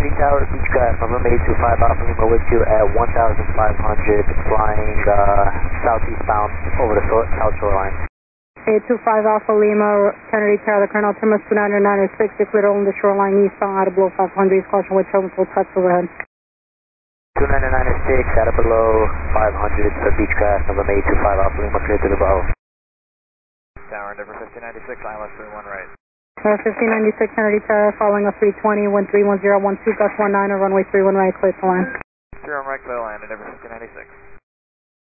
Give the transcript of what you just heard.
Kennedy Tower, Beechcraft, runway 25 Alpha Lima with you at 1,500, flying southeastbound over the south shoreline. 825 Alpha Lima, Kennedy Tower, the current altimeter 299.6, declared on the shoreline eastbound, out of below 500, caution with turbulence will touch overhead. 299.6, out of below 500 for Beechcraft, runway 25 Alpha Lima, clear to the Bravo. Tower, Endeavour 1596, ILS 31 right. 1596 Kennedy Tower, following up 320, 1310, 12 gust 19, or runway 31 right, clear to land. 31 right, clear to land, Endeavour 1596.